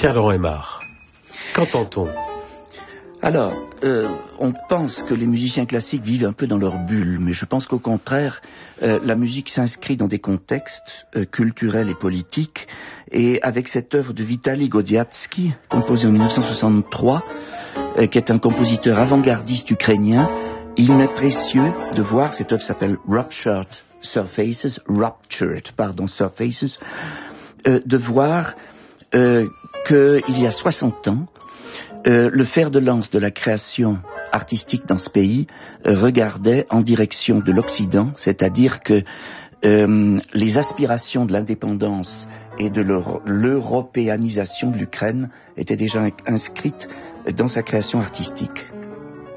Pierre-Laurent Aimard, qu'entend-on? Alors, on pense que les musiciens classiques vivent un peu dans leur bulle, mais je pense qu'au contraire, la musique s'inscrit dans des contextes culturels et politiques, et avec cette œuvre de Vitaly Godiatsky, composée en 1963, qui est un compositeur avant-gardiste ukrainien, il m'est précieux de voir, cette œuvre s'appelle Ruptured Surfaces, de voir qu'il y a 60 ans, le fer de lance de la création artistique dans ce pays regardait en direction de l'Occident, c'est-à-dire que les aspirations de l'indépendance et de l'européanisation de l'Ukraine étaient déjà inscrites dans sa création artistique.